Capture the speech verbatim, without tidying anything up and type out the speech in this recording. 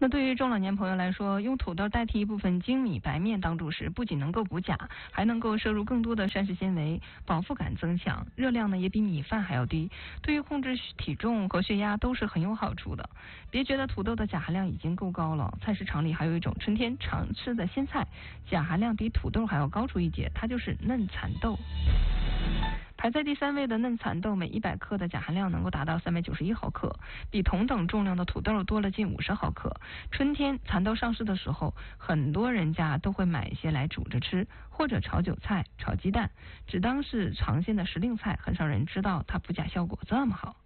那对于中老年朋友来说，用土豆代替一部分精米白面当主食，不仅能够补钾，还能够摄入更多的膳食纤维，饱腹感增强，热量呢也比米饭还要低，对于控制体重和血压都是很有好处的。别觉得土豆的钾含量已经够高了，菜市场里还有一种春天常吃的鲜菜，钾含量比土豆还要高出一截，它就是嫩蚕豆。排在第三位的嫩蚕豆，每一百克的钾含量能够达到三百九十一毫克，比同等重量的土豆多了近五十毫克。春天蚕豆上市的时候，很多人家都会买一些来煮着吃，或者炒韭菜、炒鸡蛋，只当是尝鲜的时令菜，很少人知道它补钾效果这么好。